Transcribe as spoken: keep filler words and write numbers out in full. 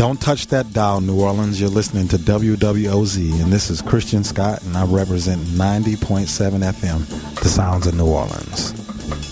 Don't touch that dial, New Orleans. You're listening to W W O Z, and this is Christian Scott, and I represent ninety point seven F M, the sounds of New Orleans.